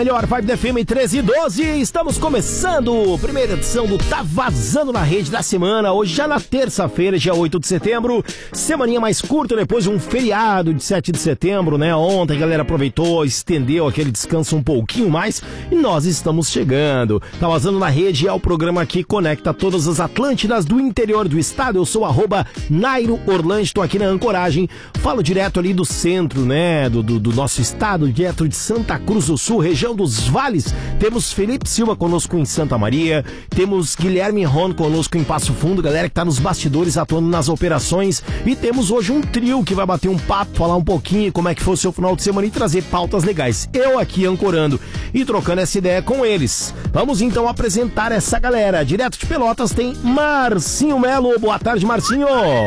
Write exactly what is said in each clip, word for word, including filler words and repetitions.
Melhor Vibe da F M treze e doze, estamos começando a primeira edição do Tá Vazando na Rede da semana, hoje já na terça-feira, dia oito de setembro, semaninha mais curta depois de um feriado de sete de setembro, né? Ontem a galera aproveitou, estendeu aquele descanso um pouquinho mais e nós estamos chegando. Tá Vazando na Rede é o programa que conecta todas as Atlântidas do interior do estado. Eu sou arroba Nairo Orlando, estou aqui na Ancoragem, falo direto ali do centro, né? Do, do, do nosso estado, direto de Santa Cruz do Sul, região dos Vales. Temos Felipe Silva conosco em Santa Maria, temos Guilherme Ron conosco em Passo Fundo, galera que tá nos bastidores atuando nas operações, e temos hoje um trio que vai bater um papo, falar um pouquinho como é que foi o seu final de semana e trazer pautas legais. Eu aqui ancorando e trocando essa ideia com eles. Vamos então apresentar essa galera. Direto de Pelotas tem Marcinho Melo. Boa tarde, Marcinho.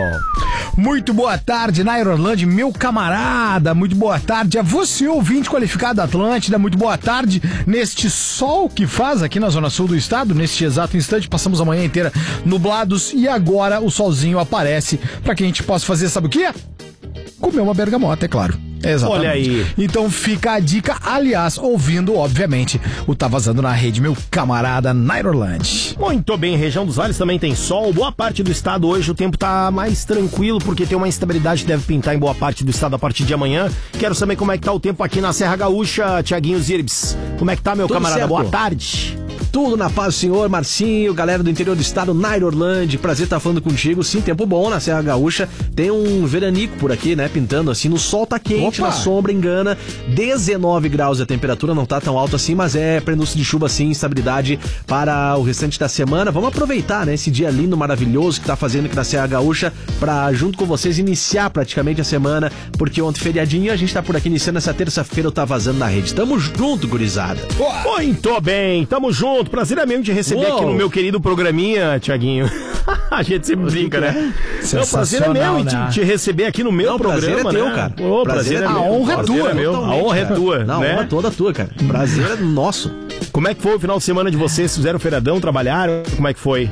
Muito boa tarde, Nairo Orlando, meu camarada. Muito boa tarde a você, ouvinte qualificado da Atlântida. Muito boa tarde neste sol que faz aqui na zona sul do estado. Neste exato instante passamos a manhã inteira nublados e agora o solzinho aparece para que a gente possa fazer, sabe o quê? Comer uma bergamota, é claro. Exatamente. Olha aí. Então fica a dica, aliás, ouvindo, obviamente, o Tá Vazando na Rede, meu camarada Nairo Orlando. Muito bem, região dos Vales também tem sol. Boa parte do estado hoje o tempo tá mais tranquilo, porque tem uma instabilidade que deve pintar em boa parte do estado a partir de amanhã. Quero saber como é que tá o tempo aqui na Serra Gaúcha, Tiaguinho Zirbis. Como é que tá, meu Tudo camarada? certo. Boa tarde. Tudo na paz do senhor, Marcinho, galera do interior do estado, Nairo Orlando, prazer estar falando contigo. Sim, tempo bom na Serra Gaúcha, tem um veranico por aqui, né, pintando assim, no sol tá quente, Opa. Na sombra engana, dezenove graus a temperatura, não tá tão alto assim, mas é prenúncio de chuva sim, estabilidade para o restante da semana. Vamos aproveitar, né, esse dia lindo, maravilhoso que tá fazendo aqui na Serra Gaúcha, pra junto com vocês iniciar praticamente a semana, porque ontem feriadinho a gente tá por aqui iniciando essa terça-feira, eu Tá Vazando na Rede. Tamo junto, gurizada. Muito bem, tamo junto. Prazer é mesmo de receber Uou. aqui no meu querido programinha, Tiaguinho. A gente sempre brinca, né? Não, prazer é meu em te, né? te receber aqui no meu Não, programa, prazer é teu, né? cara. Pô, prazer, Prazer é é meu. teu. A honra é Prazer tua. é meu. A Totalmente, honra é cara. tua, Não, né? a honra toda tua, cara. Prazer é nosso. Como é que foi o final de semana de vocês? Fizeram feriadão, trabalharam? Como é que foi?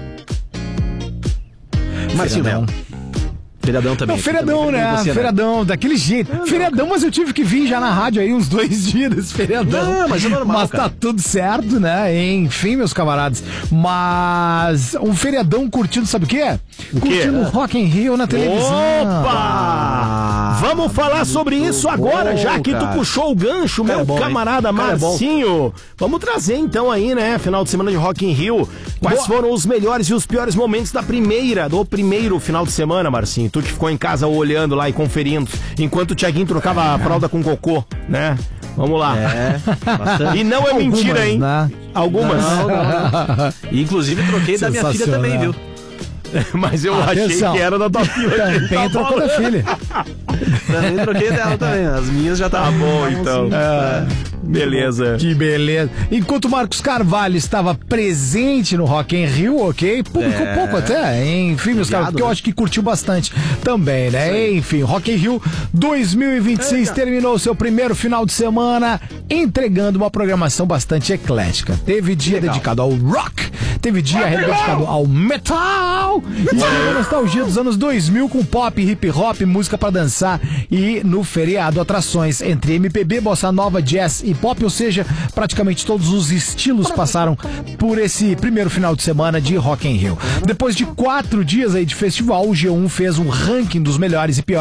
Marcinho Melo. Feriadão também. Não, feriadão, também, né? você, Feriadão, daquele jeito. Não, feriadão, mas eu tive que vir já na rádio aí uns dois dias desse feriadão. Não, mas é normal, Mas cara. tá tudo certo, né? Enfim, meus camaradas. Mas um feriadão curtindo, sabe o quê? O quê? Curtindo o Rock in Rio na televisão. Opa! Vamos falar sobre isso agora, bom, já que tu cara. puxou o gancho, Cara meu é bom, hein? camarada Cara é bom. Marcinho. Vamos trazer então aí, né, final de semana de Rock in Rio. Quais Boa. foram os melhores e os piores momentos da primeira, do primeiro final de semana, Marcinho? Tu que ficou em casa olhando lá e conferindo, enquanto o Tiaguinho trocava a fralda com cocô, né? Vamos lá. É, bastante. E não é Algumas, mentira, hein? né? Algumas. Não, não, não. E, inclusive troquei da minha filha também, viu? Mas eu achei Atenção. que era da tua filha. Também trocou da filha. Também troquei dela também. As minhas já Tá estavam bom, estavam então. assim, Ah, beleza. Que beleza. Enquanto o Marcos Carvalho estava presente no Rock in Rio, ok? Publicou É. pouco até, enfim, meus caras, porque eu né? acho que curtiu bastante também, né? Enfim, Rock in Rio dois mil e vinte e seis terminou seu primeiro final de semana entregando uma programação bastante eclética. Teve dia Legal. dedicado ao rock, teve dia dedicado ao metal e a nostalgia dos anos dois mil com pop, hip hop, música pra dançar e no feriado atrações entre M P B, bossa nova, jazz e pop, ou seja, praticamente todos os estilos passaram por esse primeiro final de semana de Rock in Rio. Depois de quatro dias aí de festival, o G um fez um ranking dos melhores e piores